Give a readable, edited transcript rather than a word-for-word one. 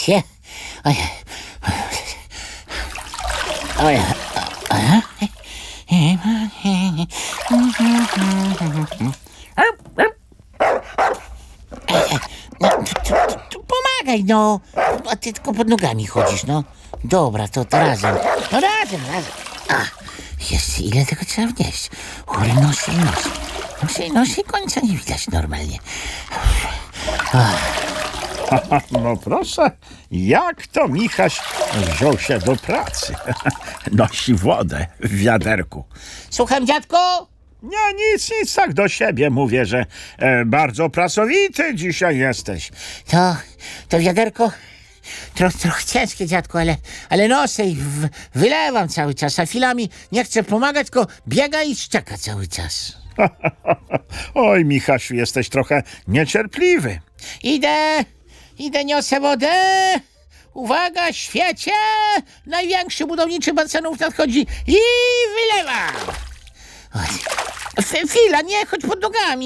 się. Oj. Oj. No, pomagaj, no. A ty tylko pod nogami chodzisz, no. Dobra, to razem. No razem. Jest, ile tego trzeba wnieść? Chory nosi, końca nie widać normalnie. No proszę, jak to Michaś wziął się do pracy? Nosi wodę w wiaderku. Słucham, dziadko? Nie, nic, tak do siebie mówię, że bardzo pracowity dzisiaj jesteś. To wiaderko trochę ciężkie, dziadku, ale nosę i wylewam cały czas, a chwilami nie chcę pomagać, tylko biega i szczeka cały czas. Oj, Michasiu, jesteś trochę niecierpliwy. Idę, niosę wodę. Uwaga, świecie! Największy budowniczy basenów nadchodzi i wylewam. Chwila, nie chodź pod nogami.